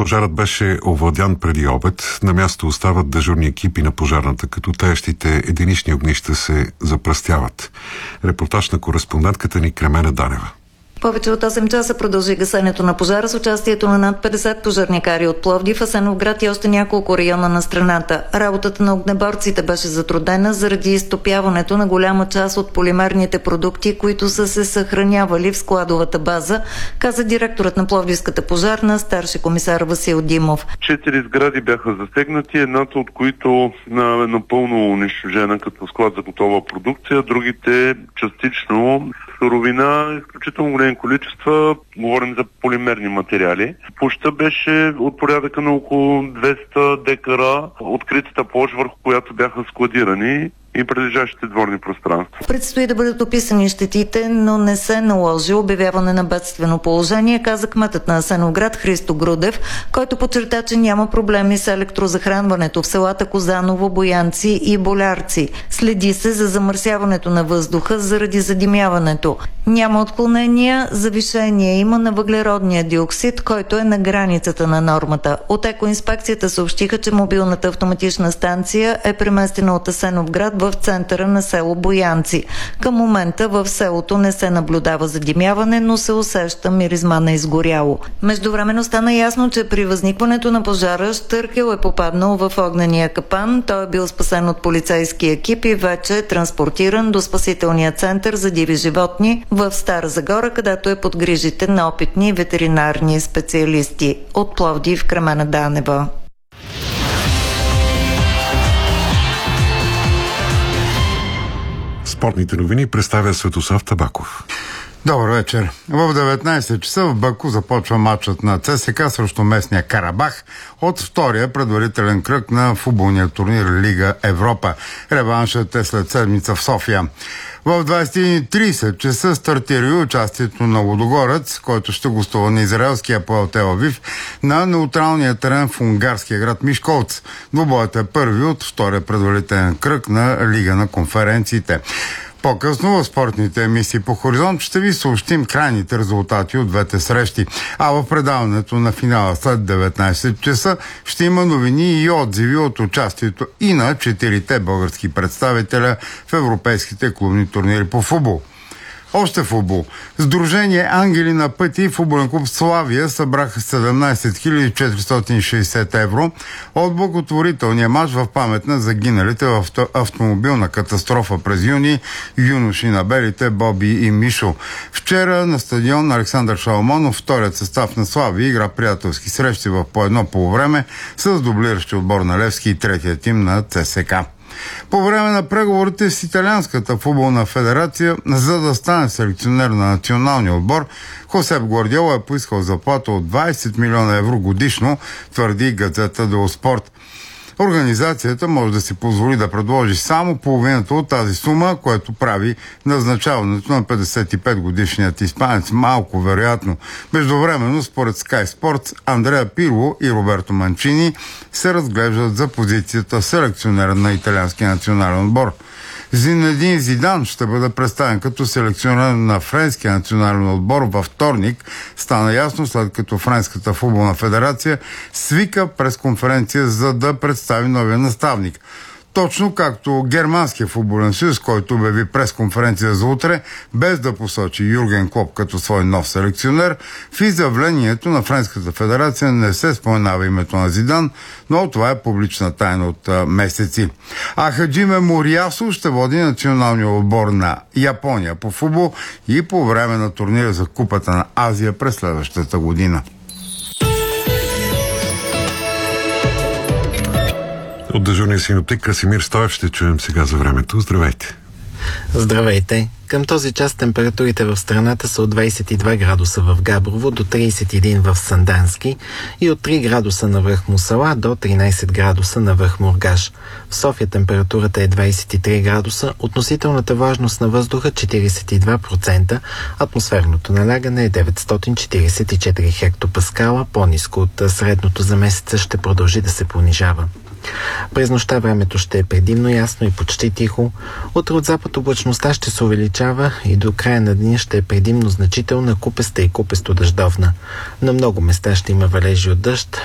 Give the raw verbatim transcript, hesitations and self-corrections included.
Пожарът беше овладян преди обед. На място остават дежурни екипи на пожарната, като таещите единични огнища се запръстяват. Репортаж на кореспондентката ни Кремена Данева. Повече от осем часа продължи гасенето на пожара с участието на над петдесет пожарникари от Пловдив, Асеновград и още няколко района на страната. Работата на огнеборците беше затруднена заради изтопяването на голяма част от полимерните продукти, които са се съхранявали в складовата база, каза директорът на Пловдивската пожарна, старши комисар Васил Димов. Четири сгради бяха засегнати, едната от които е напълно унищожена като склад за готова продукция, другите частично суровина, изключително големи количества, говорим за полимерни материали. Площта беше от порядъка на около двеста декара откритата площ, върху която бяха складирани и прилежащите дворни пространства. Предстои да бъдат описани щетите, но не се наложи обявяване на бедствено положение, каза кметът на Асеновград Христо Грудев, който подчерта, че няма проблеми с електрозахранването в селата Козаново, Боянци и Болярци. Следи се за замърсяването на въздуха заради задимяването. Няма отклонения, завишение има на въглеродния диоксид, който е на границата на нормата. От екоинспекцията съобщиха, че мобилната автоматична станция е преместена от Асеновград в центъра на село Боянци. Към момента в селото не се наблюдава задимяване, но се усеща миризма на изгоряло. Междувременно стана ясно, че при възникването на пожара щъркел е попаднал в огнения капан. Той е бил спасен от полицейски екип и вече е транспортиран до спасителния център за диви животни в Стара Загора, където е под грижите на опитни ветеринарни специалисти. От Пловдив, Кремена Данева. Спортните новини представя Светослав Табаков. Добър вечер. В деветнайсет часа в Баку започва матчът на ЦСКА срещу местния Карабах от втория предварителен кръг на футболния турнир Лига Европа. Реваншът е след седмица в София. В двайсет и трийсет часа стартира и участието на Лудогорец, който ще гостува на израелския Апоел Тел Авив на неутралния терен в унгарския град Мишколц. Двубоят е първи от втория предварителен кръг на Лига на конференциите. По-късно в спортните емисии по Хоризонт ще ви съобщим крайните резултати от двете срещи. А в предаването на финала след деветнайсет часа ще има новини и отзиви от участието и на четирите български представителя в европейските клубни турнири по футбол. Още футбол. Сдружение Ангели на пътя и футболен клуб Славия събраха седемнайсет хиляди четиристотин и шейсет евро от благотворителния мач в памет на загиналите в автомобилна катастрофа през юни юноши на белите Боби и Мишо. Вчера на стадион Александър Шаламонов вторият състав на Славия игра приятелски срещи в по едно полувреме с дублиращи отбор на Левски и третия тим на ЦСКА. По време на преговорите с Италианската футболна федерация, за да стане селекционер на националния отбор, Хосеп Гвардиола е поискал заплата от двайсет милиона евро годишно, твърди газета Дело Спорт. Организацията може да си позволи да предложи само половината от тази сума, което прави назначаването на петдесет и пет годишният испанец малко вероятно. Междувременно, според Sky Sports, Андреа Пирло и Роберто Манчини се разглеждат за позицията селекционера на италианския национален отбор. Зинедин Зидан ще бъде представен като селекционер на френския национален отбор във вторник. Стана ясно, след като Френската футболна федерация свика пресконференция, за да представи новия наставник. Точно както Германския футболен съюз, който обяви пресконференция за утре, без да посочи Юрген Клоп като свой нов селекционер, в изявлението на Френската федерация не се споменава името на Зидан, но това е публична тайна от а, месеци. А Хаджиме Мориасо ще води националния отбор на Япония по футбол и по време на турнира за Купата на Азия през следващата година. От дежурния синоптик Красимир Стоев ще чуем сега за времето. Здравейте! Здравейте! Към този час температурите в страната са от двайсет и два градуса в Габрово до трийсет и един в Сандански и от три градуса на връх Мусала до тринайсет градуса на връх Мургаш. В София температурата е двайсет и три градуса, относителната влажност на въздуха четирийсет и два процента, атмосферното налягане е деветстотин четирийсет и четири хектопаскала, по-ниско от средното за месеца ще продължи да се понижава. През нощта времето ще е предимно ясно и почти тихо. Утре от запад облачността ще се увеличава и до края на деня ще е предимно значителна, купеста и купесто дъждовна. На много места ще има валежи от дъжд,